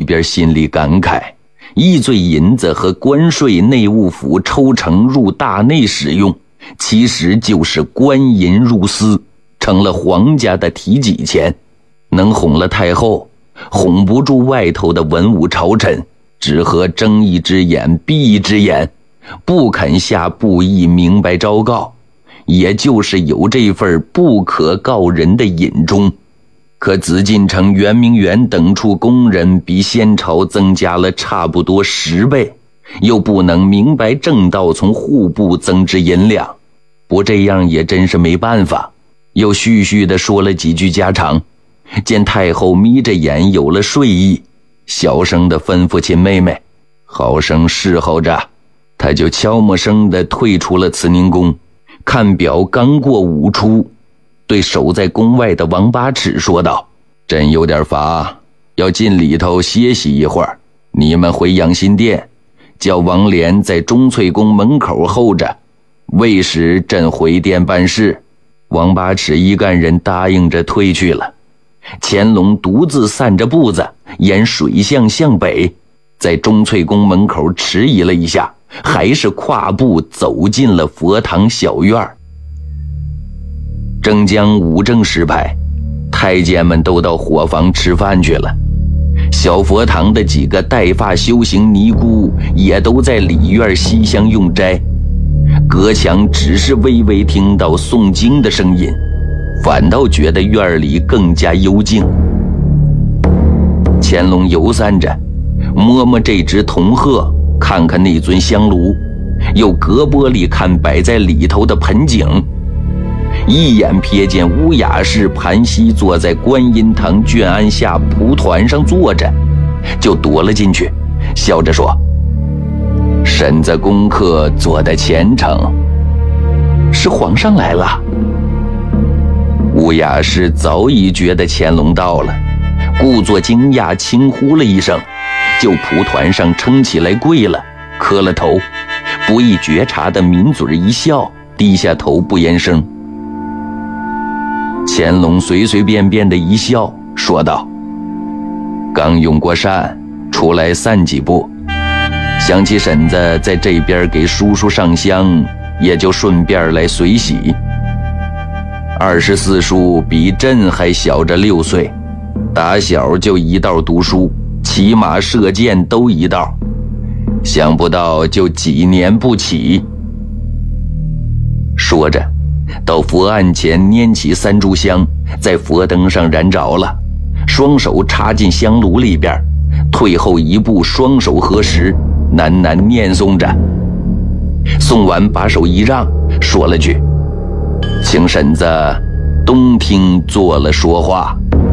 边心里感慨，易罪银子和关税内务府抽成入大内使用，其实就是官银入私，成了皇家的提己钱，能哄了太后，哄不住外头的文武朝臣，只合睁一只眼闭一只眼，不肯下布议明白昭告，也就是有这份不可告人的隐衷。可紫禁城圆明园等处工人比先朝增加了差不多10倍，又不能明白正道从户部增值银两，不这样也真是没办法。又絮絮地说了几句家常，见太后眯着眼有了睡意，小声地吩咐秦妹妹好生侍候着，他就悄没声地退出了慈宁宫。看表刚过午出，对守在宫外的王八尺说道：朕有点乏，要进里头歇息一会儿，你们回养心殿，叫王莲在钟粹宫门口候着，未时朕回殿办事。王八尺一干人答应着退去了。乾隆独自散着步子，沿水巷向北，在钟粹宫门口迟疑了一下，还是跨步走进了佛堂小院。正将午正时排，太监们都到伙房吃饭去了。小佛堂的几个带发修行尼姑也都在里院西厢用斋，隔墙只是微微听到诵经的声音，反倒觉得院里更加幽静。乾隆游散着，摸摸这只铜鹤，看看那尊香炉，又隔玻璃看摆在里头的盆景，一眼瞥见乌雅氏盘膝坐在观音堂卷鞍下蒲团上坐着，就躲了进去，笑着说：婶子功课做得虔诚，是皇上来了。乌雅氏早已觉得乾隆到了，故作惊讶轻呼了一声，就蒲团上撑起来跪了，磕了头，不易觉察的抿嘴一笑，低下头不言声。乾隆随随便便的一笑，说道：刚用过膳，出来散几步，想起婶子在这边给叔叔上香，也就顺便来随喜。24叔比朕还小着6岁，打小就一道读书，骑马射箭都一道，想不到就几年不起。说着到佛案前拈起3炷香，在佛灯上燃着了，双手插进香炉里边，退后一步，双手合十，喃喃念诵着。诵完把手一让，说了句：请婶子东厅坐了说话。